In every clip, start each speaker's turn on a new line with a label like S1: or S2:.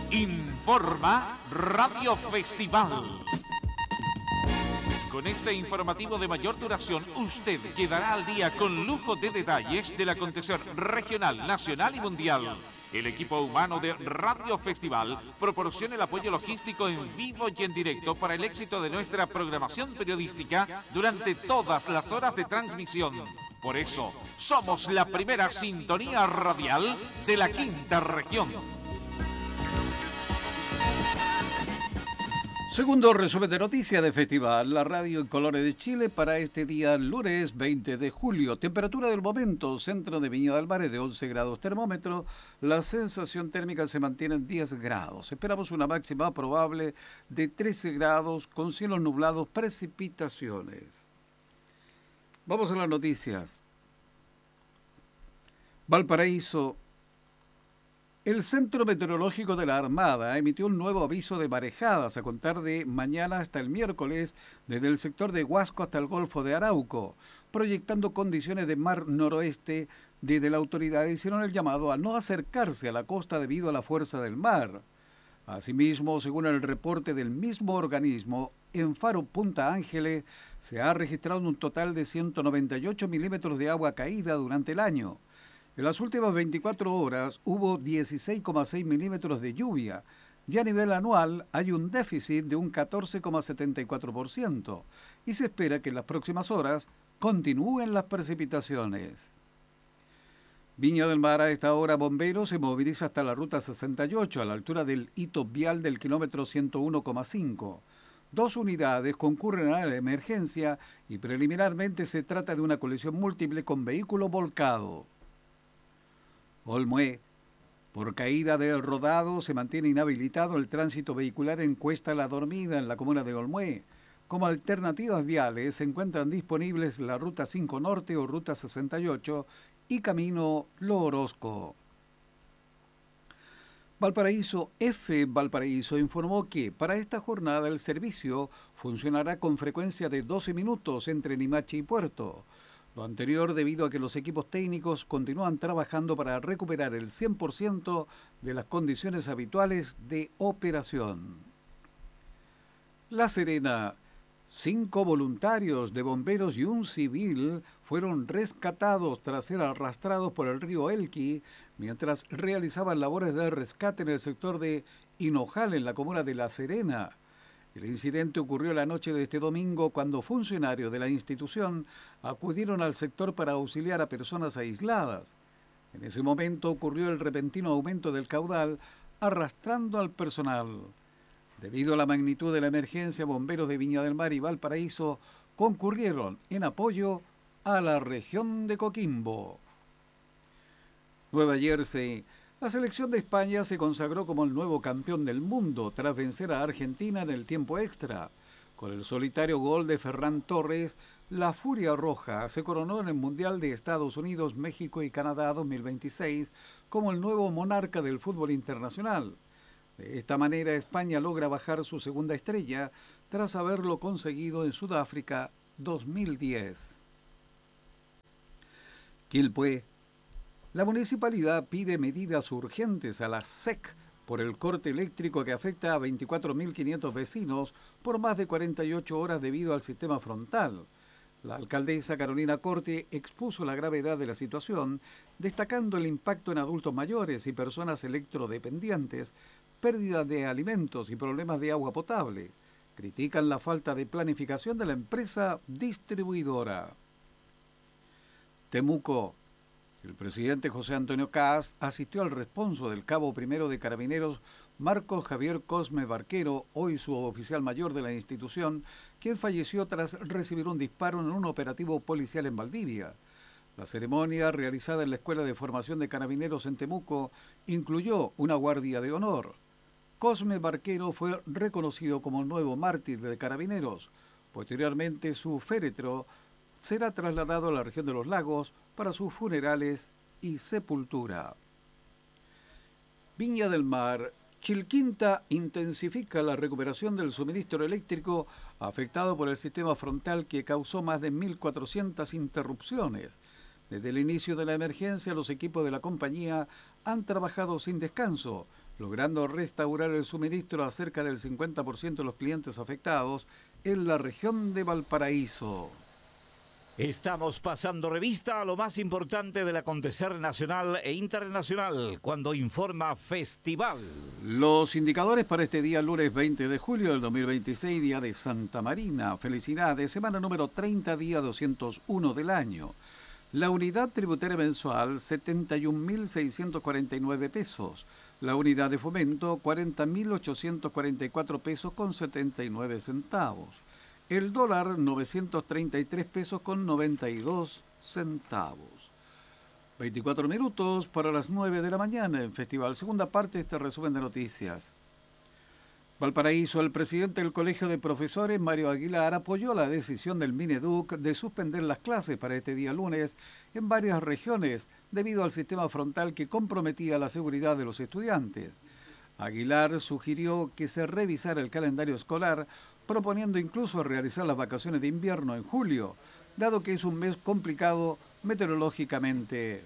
S1: Informa Radio Festival. Con este informativo de mayor duración, usted quedará al día con lujo de detalles del acontecer regional, nacional y mundial. El equipo humano de Radio Festival proporciona el apoyo logístico en vivo y en directo para el éxito de nuestra programación periodística durante todas las horas de transmisión. Por eso, somos la primera sintonía radial de la quinta región.
S2: Segundo resumen de noticias de Festival, la radio en colores de Chile para este día lunes 20 de julio. Temperatura del momento, centro de Viña del Mar es de 11 grados termómetro, la sensación térmica se mantiene en 10 grados. Esperamos una máxima probable de 13 grados con cielos nublados, precipitaciones. Vamos a las noticias. Valparaíso. El Centro Meteorológico de la Armada emitió un nuevo aviso de marejadas a contar de mañana hasta el miércoles desde el sector de Huasco hasta el Golfo de Arauco, proyectando condiciones de mar noroeste. Desde la autoridad hicieron el llamado a no acercarse a la costa debido a la fuerza del mar. Asimismo, según el reporte del mismo organismo, en Faro Punta Ángeles se ha registrado un total de 198 milímetros de agua caída durante el año. En las últimas 24 horas hubo 16,6 milímetros de lluvia y a nivel anual hay un déficit de un 14,74% y se espera que en las próximas horas continúen las precipitaciones. Viña del Mar, a esta hora bomberos se moviliza hasta la ruta 68 a la altura del hito vial del kilómetro 101,5. 2 unidades concurren a la emergencia y preliminarmente se trata de una colisión múltiple con vehículo volcado. Olmué. Por caída del rodado se mantiene inhabilitado el tránsito vehicular en Cuesta La Dormida en la comuna de Olmué. Como alternativas viales se encuentran disponibles la Ruta 5 Norte o Ruta 68 y Camino Lo Orozco. Valparaíso informó que para esta jornada el servicio funcionará con frecuencia de 12 minutos entre Limache y Puerto. Lo anterior debido a que los equipos técnicos continúan trabajando para recuperar el 100% de las condiciones habituales de operación. La Serena. 5 voluntarios de bomberos y un civil fueron rescatados tras ser arrastrados por el río Elqui mientras realizaban labores de rescate en el sector de Hinojal, en la comuna de La Serena. El incidente ocurrió la noche de este domingo cuando funcionarios de la institución acudieron al sector para auxiliar a personas aisladas. En ese momento ocurrió el repentino aumento del caudal, arrastrando al personal. Debido a la magnitud de la emergencia, bomberos de Viña del Mar y Valparaíso concurrieron en apoyo a la región de Coquimbo. Nueva Jersey. La selección de España se consagró como el nuevo campeón del mundo tras vencer a Argentina en el tiempo extra. Con el solitario gol de Ferran Torres, la Furia Roja se coronó en el Mundial de Estados Unidos, México y Canadá 2026 como el nuevo monarca del fútbol internacional. De esta manera, España logra bajar su segunda estrella tras haberlo conseguido en Sudáfrica 2010. Quilpué. La municipalidad pide medidas urgentes a la SEC por el corte eléctrico que afecta a 24.500 vecinos por más de 48 horas debido al sistema frontal. La alcaldesa Carolina Corte expuso la gravedad de la situación, destacando el impacto en adultos mayores y personas electrodependientes, pérdida de alimentos y problemas de agua potable. Critican la falta de planificación de la empresa distribuidora. Temuco. El presidente José Antonio Kast asistió al responso del cabo primero de Carabineros Marcos Javier Cosme Barquero, hoy suboficial mayor de la institución, quien falleció tras recibir un disparo en un operativo policial en Valdivia. La ceremonia, realizada en la Escuela de Formación de Carabineros en Temuco, incluyó una guardia de honor. Cosme Barquero fue reconocido como el nuevo mártir de Carabineros. Posteriormente, su féretro será trasladado a la región de los lagos para sus funerales y sepultura. Viña del Mar. Chilquinta intensifica la recuperación del suministro eléctrico afectado por el sistema frontal que causó más de 1.400 interrupciones. Desde el inicio de la emergencia, los equipos de la compañía han trabajado sin descanso, logrando restaurar el suministro a cerca del 50% de los clientes afectados en la región de Valparaíso.
S3: Estamos pasando revista a lo más importante del acontecer nacional e internacional cuando informa Festival.
S2: Los indicadores para este día, lunes 20 de julio del 2026, día de Santa Marina. Felicidades, semana número 30, día 201 del año. La unidad tributaria mensual, 71.649 pesos. La unidad de fomento, 40.844 pesos con 79 centavos. El dólar, 933 pesos con 92 centavos. 24 minutos para las 9 de la mañana en Festival. Segunda parte de este resumen de noticias. Valparaíso, el presidente del Colegio de Profesores, Mario Aguilar, apoyó la decisión del Mineduc de suspender las clases para este día lunes en varias regiones debido al sistema frontal que comprometía la seguridad de los estudiantes. Aguilar sugirió que se revisara el calendario escolar, proponiendo incluso realizar las vacaciones de invierno en julio, dado que es un mes complicado meteorológicamente.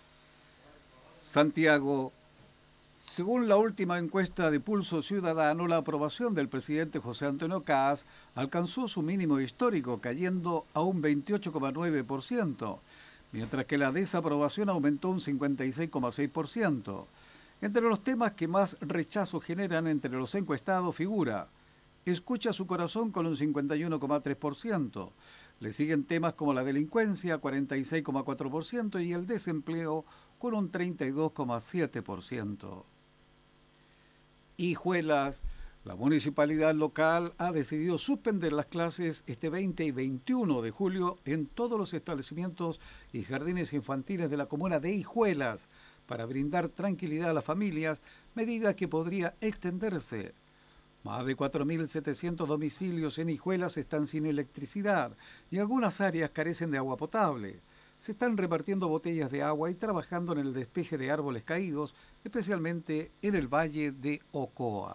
S2: Santiago. Según la última encuesta de Pulso Ciudadano, la aprobación del presidente José Antonio Kast alcanzó su mínimo histórico, cayendo a un 28,9%, mientras que la desaprobación aumentó un 56,6%. Entre los temas que más rechazo generan entre los encuestados figura: escucha su corazón con un 51,3%. Le siguen temas como la delincuencia, 46,4%, y el desempleo, con un 32,7%. Hijuelas. La municipalidad local ha decidido suspender las clases este 20 y 21 de julio en todos los establecimientos y jardines infantiles de la comuna de Hijuelas para brindar tranquilidad a las familias, medida que podría extenderse. Más de 4.700 domicilios en Hijuelas están sin electricidad y algunas áreas carecen de agua potable. Se están repartiendo botellas de agua y trabajando en el despeje de árboles caídos, especialmente en el valle de Ocoa.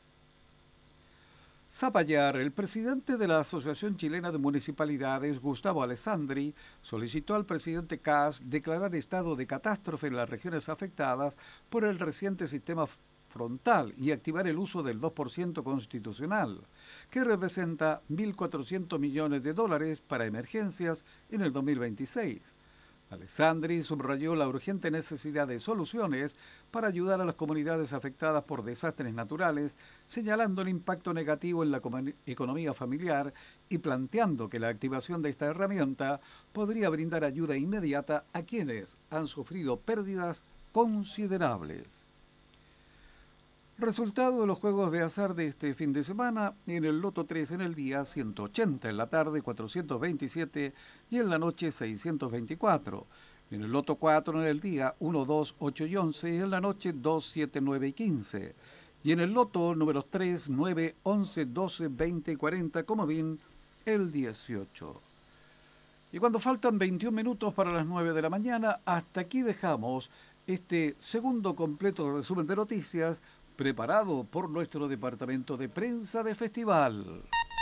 S2: Zapallar, el presidente de la Asociación Chilena de Municipalidades, Gustavo Alessandri, solicitó al presidente Kast declarar estado de catástrofe en las regiones afectadas por el reciente sistema frontal y activar el uso del 2% constitucional, que representa 1.400 millones de dólares para emergencias en el 2026. Alessandri subrayó la urgente necesidad de soluciones para ayudar a las comunidades afectadas por desastres naturales, señalando el impacto negativo en la economía familiar y planteando que la activación de esta herramienta podría brindar ayuda inmediata a quienes han sufrido pérdidas considerables. Resultado de los juegos de azar de este fin de semana: en el Loto 3 en el día 180, en la tarde 427 y en la noche 624. En el Loto 4 en el día 1, 2, 8 y 11 y en la noche 2, 7, 9 y 15. Y en el Loto números 3, 9, 11, 12, 20 y 40, comodín el 18. Y cuando faltan 21 minutos para las 9 de la mañana, hasta aquí dejamos este segundo completo resumen de noticias preparado por nuestro departamento de prensa de Festival.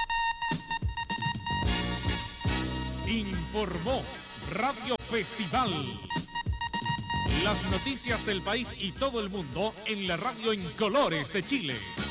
S1: Informó Radio Festival. Las noticias del país y todo el mundo en la radio en colores de Chile.